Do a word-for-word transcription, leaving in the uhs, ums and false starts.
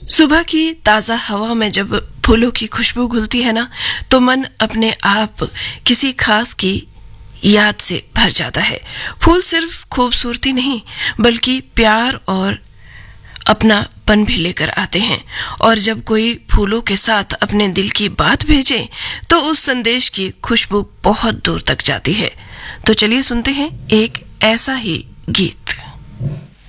सुबह की ताजा हवा में जब फूलों की खुशबू घुलती है ना, तो मन अपने आप किसी खास की याद से भर जाता है। फूल सिर्फ खूबसूरती नहीं, बल्कि प्यार और अपनापन भी लेकर आते हैं। और जब कोई फूलों के साथ अपने दिल की बात भेजे, तो उस संदेश की खुशबू बहुत दूर तक जाती है। तो चलिए सुनते हैं एक ऐसा ही गीत।